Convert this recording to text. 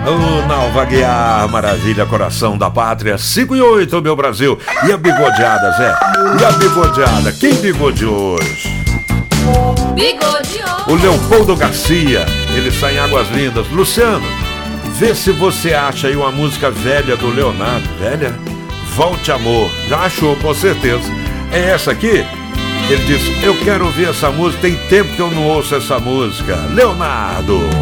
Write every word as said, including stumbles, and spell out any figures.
O Nalva Guiar, maravilha, coração da pátria. Cinco e oito, meu Brasil. E a bigodeada, Zé? E a bigodeada? Quem bigodeou hoje? Bigodeou. O Leopoldo Garcia, ele sai em Águas Lindas. Luciano, vê se você acha aí uma música velha do Leonardo. Velha? Volte Amor. Já achou, com certeza. É essa aqui? Ele disse, eu quero ouvir essa música, tem tempo que eu não ouço essa música. Leonardo.